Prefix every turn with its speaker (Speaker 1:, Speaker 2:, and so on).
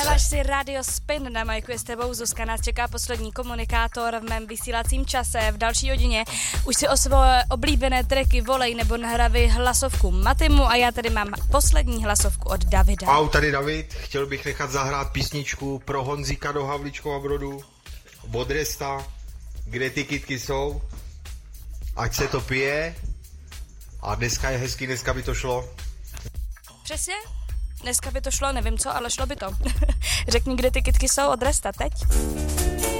Speaker 1: Posloucháš si Radio Spin, na majku je s tebou Zuzka, nás čeká poslední komunikátor v mém vysílacím čase. V další hodině už si o svoje oblíbené tracky volej nebo nahraví hlasovku Matimu a já tady mám poslední hlasovku od Davida.
Speaker 2: Ahoj, tady David, chtěl bych nechat zahrát písničku pro Honzíka do Havlíčkova Brodu, od Resta, Kde ty kytky jsou, ať se to pije a dneska je hezký, dneska by to šlo.
Speaker 1: Přesně? Dneska by to šlo, nevím co, ale šlo by to. Řekni, kde ty kytky jsou od Resta teď.